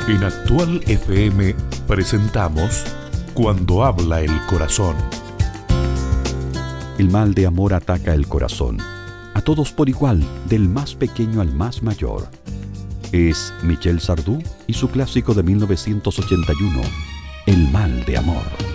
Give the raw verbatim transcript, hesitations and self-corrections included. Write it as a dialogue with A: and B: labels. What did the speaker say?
A: En Actual F M presentamos Cuando habla el corazón.
B: El mal de amor ataca el corazón, a todos por igual, del más pequeño al más mayor. Es Michel Sardou y su clásico de mil novecientos ochenta y uno, El mal de amor.